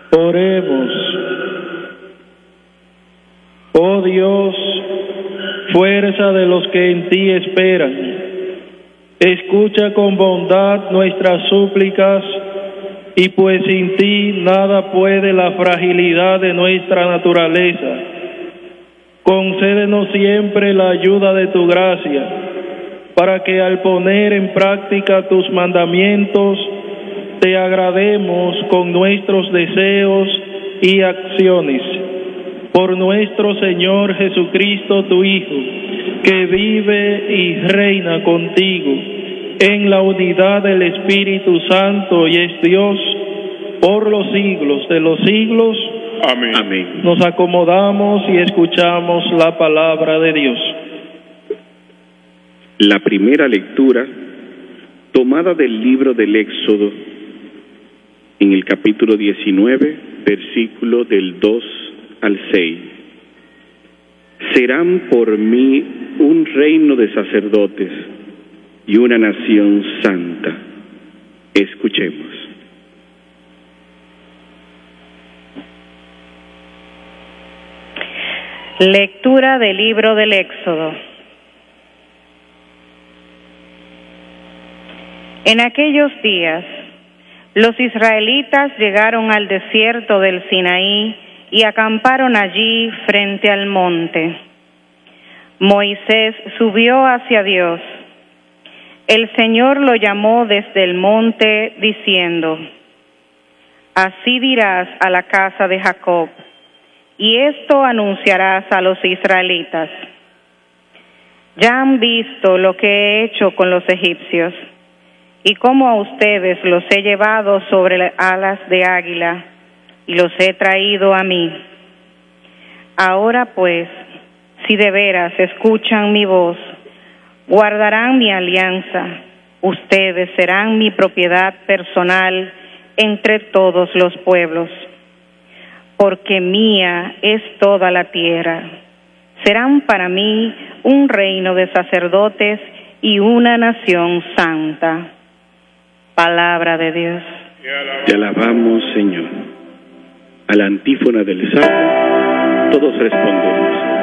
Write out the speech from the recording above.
Oremos. Oh Dios, fuerza de los que en ti esperan, escucha con bondad nuestras súplicas, y pues sin ti nada puede la fragilidad de nuestra naturaleza. Concédenos siempre la ayuda de tu gracia, para que al poner en práctica tus mandamientos, te agrademos con nuestros deseos y acciones. Por nuestro Señor Jesucristo, tu Hijo, que vive y reina contigo en la unidad del Espíritu Santo y es Dios por los siglos de los siglos. Amén. Amén. Nos acomodamos y escuchamos la palabra de Dios. La primera lectura, tomada del libro del Éxodo, en el capítulo 19, versículo del 2 al 6. Serán por mí un reino de sacerdotes y una nación santa. Escuchemos. Lectura del libro del Éxodo. En aquellos días, los israelitas llegaron al desierto del Sinaí y acamparon allí frente al monte. Moisés subió hacia Dios. El Señor lo llamó desde el monte diciendo: Así dirás a la casa de Jacob, y esto anunciarás a los israelitas: Ya han visto lo que he hecho con los egipcios, y cómo a ustedes los he llevado sobre alas de águila, y los he traído a mí. Ahora pues, si de veras escuchan mi voz, guardarán mi alianza, ustedes serán mi propiedad personal entre todos los pueblos. Porque mía es toda la tierra. Serán para mí un reino de sacerdotes y una nación santa. Palabra de Dios. Te alabamos, Señor. A la antífona del Salmo, todos respondemos.